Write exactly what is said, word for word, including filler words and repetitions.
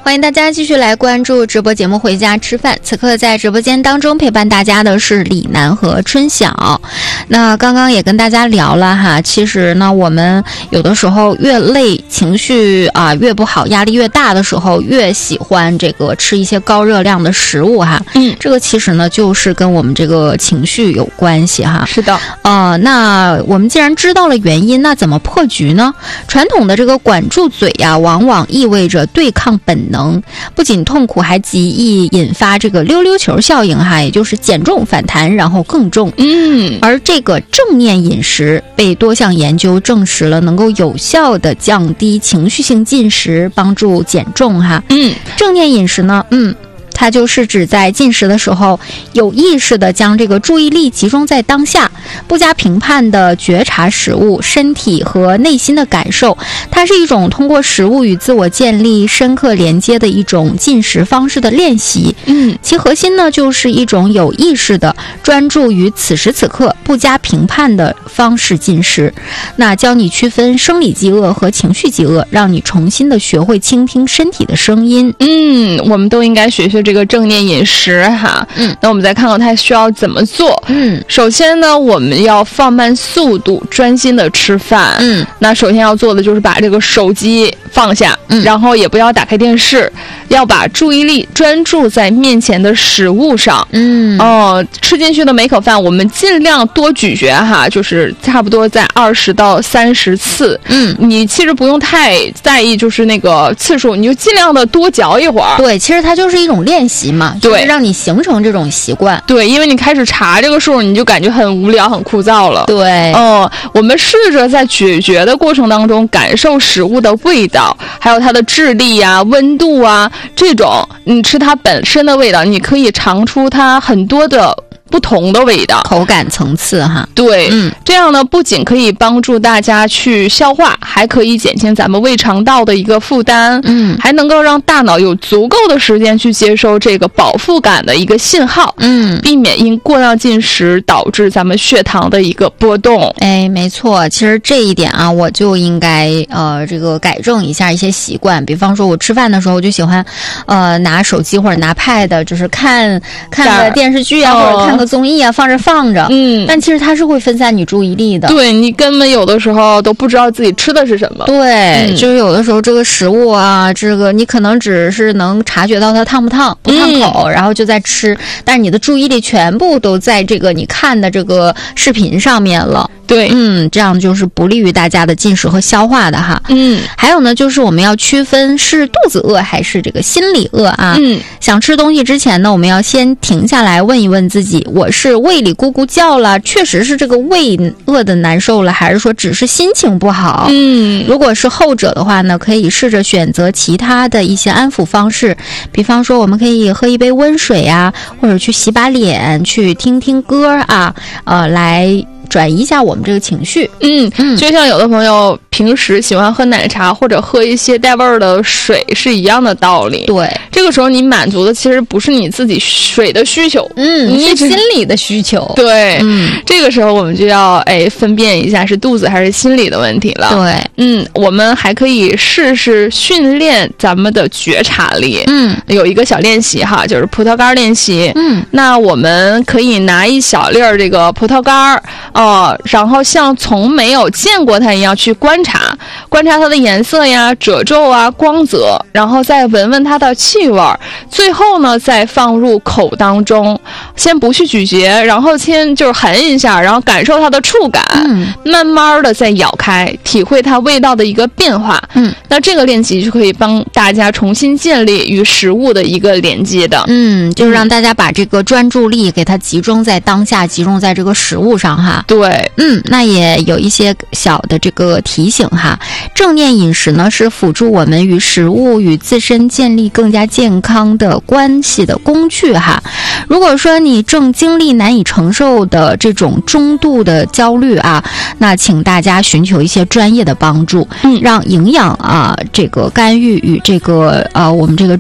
欢迎大家继续来关注直播节目回家吃饭。此刻在直播间当中陪伴大家的是李楠和春晓。那刚刚也跟大家聊了哈，其实呢我们有的时候越累，情绪啊越不好，压力越大的时候，越喜欢这个吃一些高热量的食物哈。 嗯， 这个其实呢就是跟我们这个情绪有关系哈。 是的。 呃，那我们既然知道了原因，那怎么破局呢？传统的这个管住嘴呀，往往意味着对抗本能，不仅痛苦，还极易引发这个溜溜球效应哈，也就是减重反弹，然后更重。 嗯， 而这个正念饮食被多项研究证实了能够有效的降低情绪性进食，帮助减重哈。 嗯， 正念饮食呢，嗯。它就是指在进食的时候有意识地将这个注意力集中在当下，不加评判地觉察食物、身体和内心的感受。它是一种通过食物与自我建立深刻连接的一种进食方式的练习。 嗯， 其核心呢就是一种有意识的专注于此时此刻、不加评判的方式进食。那教你区分生理饥饿和情绪饥饿，让你重新的学会倾听身体的声音。 嗯，我们都应该学学这个正念饮食哈。 嗯， 那我们再看看它需要怎么做。 嗯， 首先呢，我们要放慢速度，专心的吃饭。 嗯， 那首先要做的就是把这个手机放下， 嗯， 然后也不要打开电视，要把注意力专注在面前的食物上。 嗯， 哦，吃进去的每口饭，我们尽量多咀嚼哈，就是差不多在二十到三十次。 嗯， 你其实不用太在意，就是那个次数，你就尽量的多嚼一会儿。 对，其实它就是一种练习嘛， 对， 就是让你形成这种习惯。 对，因为你开始查这个数，你就感觉很无聊、很枯燥了。 对， 哦，我们试着在咀嚼的过程当中感受食物的味道，还有它的质地呀、温度啊，这种你吃它本身的味道，你可以尝出它很多的不同的味道， 口感层次哈。 对， 嗯， 这样呢，不仅可以帮助大家去消化，还可以减轻咱们胃肠道的一个负担， 嗯， 还能够让大脑有足够的时间去接收这个饱腹感的一个信号， 嗯， 避免因过量进食导致咱们血糖的一个波动。 哎，没错，其实这一点啊，我就应该呃这个改正一下一些习惯，比方说我吃饭的时候就喜欢呃拿手机或者拿 pad， 就是看看个电视剧啊， 哦、 或者看个综艺啊，放着放着， 嗯， 但其实它是会分散你注意力的。 对，你根本有的时候都不知道自己吃的是什么。 对， 嗯、 就是有的时候这个食物啊，这个你可能只是能察觉到它烫不烫，不烫口，嗯、然后就在吃，但是你的注意力全部都在这个你看的这个视频上面了。 对， 嗯，这样就是不利于大家的进食和消化的哈。 嗯， 还有呢，就是我们要区分是肚子饿还是这个心理饿啊。 嗯， 想吃东西之前呢，我们要先停下来问一问自己，我是胃里咕咕叫了，确实是这个胃饿的难受了，还是说只是心情不好？ 嗯， 如果是后者的话呢，可以试着选择其他的一些安抚方式，比方说我们可以喝一杯温水啊，或者去洗把脸，去听听歌啊，呃，来转移一下我们这个情绪。 嗯嗯，就像有的朋友平时喜欢喝奶茶或者喝一些带味儿的水是一样的道理。 对， 这个时候你满足的其实不是你自己水的需求， 嗯，你是心理的需求。 对， 嗯， 这个时候我们就要哎分辨一下是肚子还是心理的问题了。 对， 嗯，我们还可以试试训练咱们的觉察力。 嗯， 有一个小练习哈，就是葡萄干练习。 嗯， 那我们可以拿一小粒儿这个葡萄干儿。哦，然后像从没有见过它一样去观察，观察它的颜色呀、褶皱啊、光泽，然后再闻闻它的气味，最后呢再放入口当中，先不去咀嚼，然后先就是含一下，然后感受它的触感， 嗯， 慢慢的再咬开，体会它味道的一个变化。 嗯， 那这个练习就可以帮大家重新建立与食物的一个连接的。 嗯，就是让大家把这个专注力给它集中在当下，集中在这个食物上哈。 对， 嗯，那也有一些小的这个提醒哈。正念饮食呢，是辅助我们与食物与自身建立更加健康的关系的工具哈。如果说你正经历难以承受的这种中度的焦虑啊，那请大家寻求一些专业的帮助， 嗯， 让营养啊这个干预与这个呃我们这个